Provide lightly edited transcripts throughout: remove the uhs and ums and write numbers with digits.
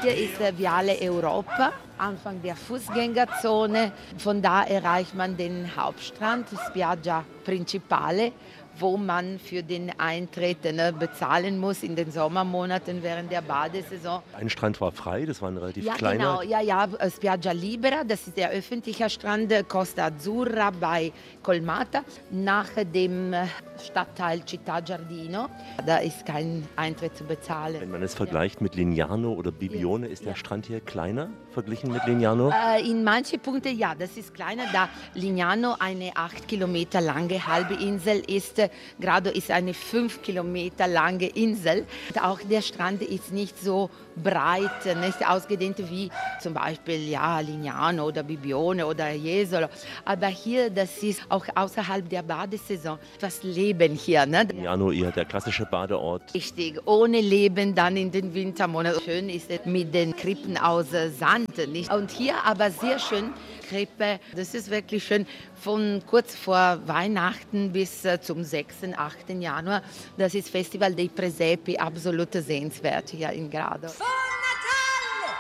hier ist Viale Europa, Anfang der Fußgängerzone. Von da erreicht man den Hauptstrand, Spiaggia Principale, wo man für den Eintritt bezahlen muss in den Sommermonaten während der Badesaison. Ein Strand war frei, das war ein relativ Genau, kleiner. ja, Spiaggia Libera, das ist der öffentliche Strand, Costa Azzurra bei Colmata, nach dem Stadtteil Città Giardino. Da ist kein Eintritt zu bezahlen. Wenn man es vergleicht mit Lignano oder Bibione, ist der Strand hier kleiner verglichen mit Lignano? In manchen Punkten ja, das ist kleiner, da Lignano eine 8 Kilometer lange halbe Insel ist. Grado ist eine 5 Kilometer lange Insel. Auch der Strand ist nicht so breit, nicht ausgedehnt wie zum Beispiel Lignano oder Bibione oder Jesolo. Aber hier, das ist auch außerhalb der Badesaison das Leben hier. Ne? Lignano eher der klassische Badeort. Richtig, ohne Leben dann in den Wintermonaten. Schön ist es mit den Krippen aus Sand. Nicht? Und hier aber sehr schön Krippe, das ist wirklich schön, von kurz vor Weihnachten bis zum 6. 8. Januar. Das ist Festival dei Presepi, absolut sehenswert hier in Grado. Buon Natale!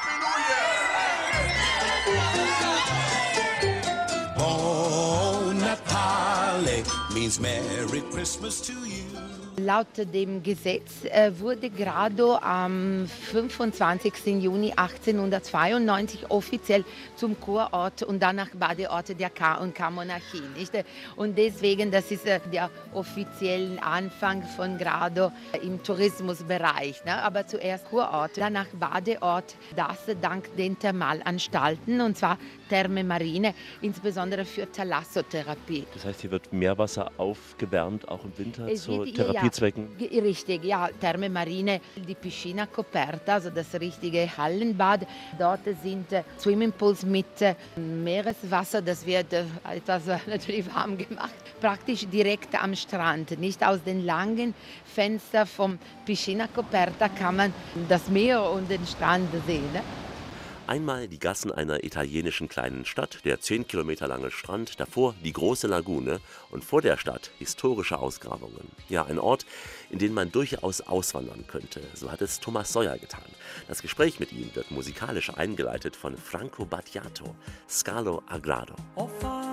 Happy New Year! Buon Natale means Merry Christmas to you. Laut dem Gesetz wurde Grado am 25. Juni 1892 offiziell zum Kurort und danach Badeort der K&K-Monarchie. Und deswegen, das ist der offizielle Anfang von Grado im Tourismusbereich. Ne? Aber zuerst Kurort, danach Badeort, das dank den Thermalanstalten, und zwar Terme Marine, insbesondere für Thalassotherapie. Das heißt, hier wird Meerwasser aufgewärmt, auch im Winter zu Therapiezwecken? Ja, richtig, ja. Terme Marine, die Piscina Coperta, also das richtige Hallenbad. Dort sind Swimmingpools mit Meereswasser, das wird etwas natürlich warm gemacht. Praktisch direkt am Strand, nicht aus den langen Fenstern vom Piscina Coperta kann man das Meer und den Strand sehen. Ne? Einmal die Gassen einer italienischen kleinen Stadt, der 10 Kilometer lange Strand, davor die große Lagune und vor der Stadt historische Ausgrabungen. Ja, ein Ort, in den man durchaus auswandern könnte. So hat es Thomas Soyer getan. Das Gespräch mit ihm wird musikalisch eingeleitet von Franco Battiato, Scalo a Grado. Ho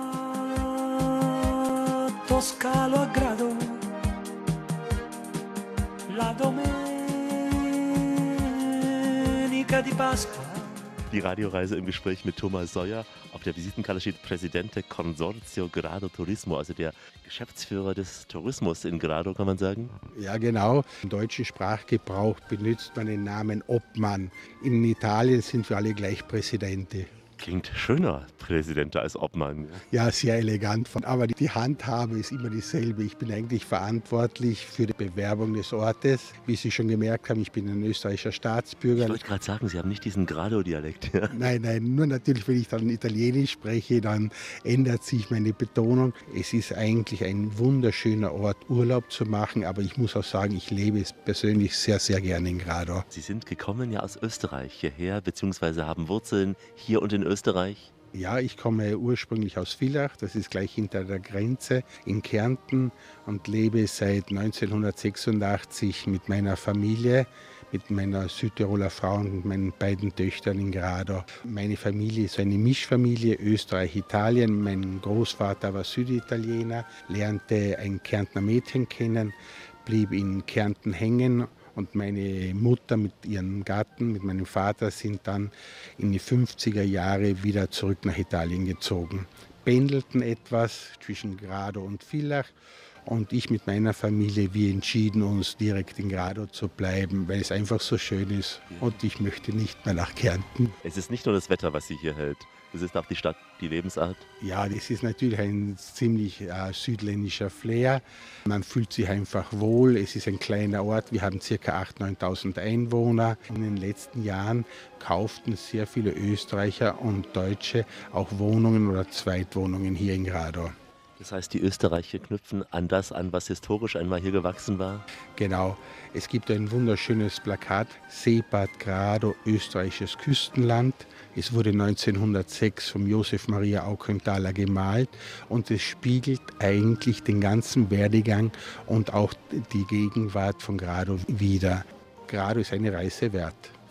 fatto scalo a Grado, la domenica di Pasqua. Die Radioreise im Gespräch mit Thomas Soyer. Auf der Visitenkarte steht Presidente Consorzio Grado Turismo, also der Geschäftsführer des Tourismus in Grado, kann man sagen? Ja, genau. Im deutschen Sprachgebrauch benutzt man den Namen Obmann. In Italien sind wir alle gleich Presidente. Klingt schöner, Präsidente, als Obmann. Ja, sehr elegant. Aber die Handhabe ist immer dieselbe. Ich bin eigentlich verantwortlich für die Bewerbung des Ortes. Wie Sie schon gemerkt haben, ich bin ein österreichischer Staatsbürger. Ich wollte gerade sagen, Sie haben nicht diesen Grado-Dialekt. Ja? Nein, nur natürlich, wenn ich dann Italienisch spreche, dann ändert sich meine Betonung. Es ist eigentlich ein wunderschöner Ort, Urlaub zu machen. Aber ich muss auch sagen, ich lebe es persönlich sehr, sehr gerne in Grado. Sie sind gekommen ja aus Österreich hierher, beziehungsweise haben Wurzeln hier und in Österreich? Ja, ich komme ursprünglich aus Villach, das ist gleich hinter der Grenze in Kärnten und lebe seit 1986 mit meiner Familie, mit meiner Südtiroler Frau und meinen beiden Töchtern in Grado. Meine Familie ist eine Mischfamilie, Österreich-Italien. Mein Großvater war Süditaliener, lernte ein Kärntner Mädchen kennen, blieb in Kärnten hängen. Und meine Mutter mit ihrem Gatten, mit meinem Vater, sind dann in die 50er Jahre wieder zurück nach Italien gezogen. Pendelten etwas zwischen Grado und Villach. Und ich mit meiner Familie, wir entschieden uns, direkt in Grado zu bleiben, weil es einfach so schön ist. Und ich möchte nicht mehr nach Kärnten. Es ist nicht nur das Wetter, was Sie hier hält. Es ist auch die Stadt, die Lebensart. Ja, das ist natürlich ein ziemlich südländischer Flair. Man fühlt sich einfach wohl. Es ist ein kleiner Ort. Wir haben ca. 8.000, 9.000 Einwohner. In den letzten Jahren kauften sehr viele Österreicher und Deutsche auch Wohnungen oder Zweitwohnungen hier in Grado. Das heißt, die Österreicher knüpfen an das an, was historisch einmal hier gewachsen war? Genau. Es gibt ein wunderschönes Plakat, Seebad Grado, österreichisches Küstenland. Es wurde 1906 von Josef Maria Auchenthaler gemalt und es spiegelt eigentlich den ganzen Werdegang und auch die Gegenwart von Grado wider. Grado ist eine Reise wert.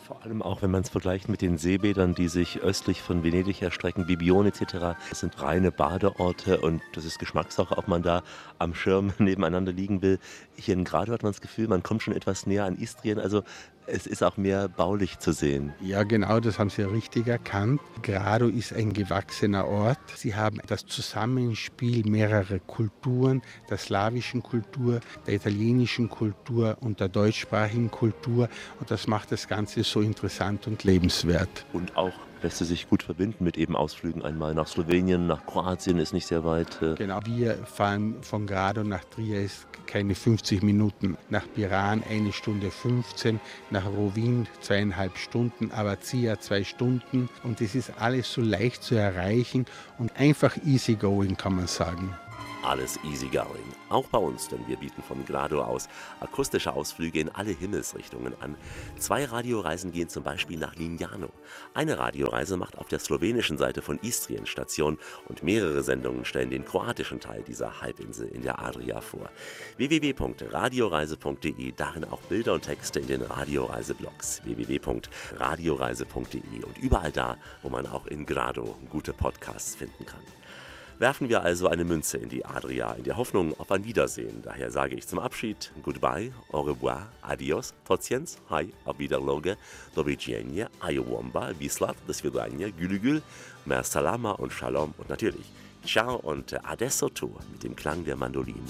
Vor allem auch, wenn man es vergleicht mit den Seebädern, die sich östlich von Venedig erstrecken, Bibione etc. Das sind reine Badeorte und das ist Geschmackssache, ob man da am Schirm nebeneinander liegen will. Hier in Grado hat man das Gefühl, man kommt schon etwas näher an Istrien, also es ist auch mehr baulich zu sehen. Ja, genau, das haben Sie richtig erkannt. Grado ist ein gewachsener Ort. Sie haben das Zusammenspiel mehrerer Kulturen, der slawischen Kultur, der italienischen Kultur und der deutschsprachigen Kultur. Und das macht das Ganze so interessant und lebenswert. Und auch lässt es sich gut verbinden mit eben Ausflügen einmal nach Slowenien, nach Kroatien ist nicht sehr weit. Genau, wir fahren von Grado nach Triest keine 50 Minuten, nach Piran 1 Stunde 15, nach Rovinj 2,5 Stunden, Abazia 2 Stunden und es ist alles so leicht zu erreichen und einfach easygoing, kann man sagen. Alles easygoing. Auch bei uns, denn wir bieten von Grado aus akustische Ausflüge in alle Himmelsrichtungen an. 2 Radioreisen gehen zum Beispiel nach Lignano. Eine Radioreise macht auf der slowenischen Seite von Istrien Station und mehrere Sendungen stellen den kroatischen Teil dieser Halbinsel in der Adria vor. www.radioreise.de, darin auch Bilder und Texte in den Radioreiseblogs. www.radioreise.de und überall da, wo man auch in Grado gute Podcasts finden kann. Werfen wir also eine Münze in die Adria, in der Hoffnung auf ein Wiedersehen. Daher sage ich zum Abschied Goodbye, au revoir, adios, tociens, hi, auf Wiederloge, do widzenia, ayowomba, Wislat, do svidania, gülügül, mer salama und shalom und natürlich ciao und adesso tu mit dem Klang der Mandolinen.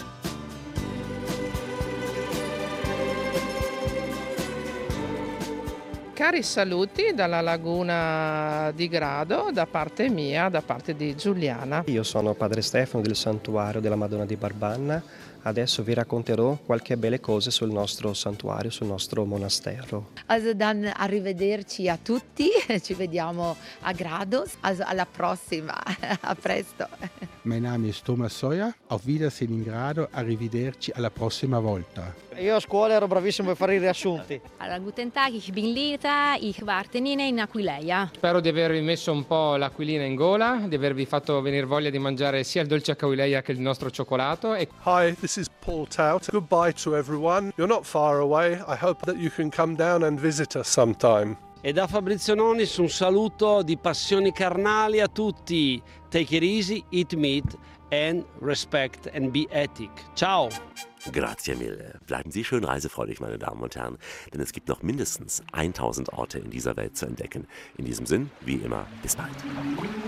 Cari saluti dalla laguna di Grado da parte mia, da parte di Giuliana. Io sono padre Stefano del santuario della Madonna di Barbanna. Adesso vi racconterò qualche belle cose sul nostro santuario, sul nostro monastero. Also dann arrivederci a tutti, ci vediamo a Grado, also alla prossima, a presto. Mein Name ist Thomas Sawyer, auf Wiedersehen in Grado, arrivederci, alla prossima volta. Io a scuola ero bravissimo per fare i riassunti. Guten Tag, ich bin Lita, ich war Tenine in Aquileia. Spero di avervi messo un po' l'aquilina in gola, di avervi fatto venire voglia di mangiare sia il dolce Aquileia che il nostro cioccolato. Hi, this is Paul Tout. Goodbye to everyone. You're not far away. I hope that you can come down and visit us sometime. E da Fabrizio Nonis un saluto di passioni carnali a tutti. Take it easy, eat meat and respect and be ethic. Ciao! Grazie mille. Bleiben Sie schön reisefreudig, meine Damen und Herren, denn es gibt noch mindestens 1000 Orte in dieser Welt zu entdecken. In diesem Sinn, wie immer, bis bald.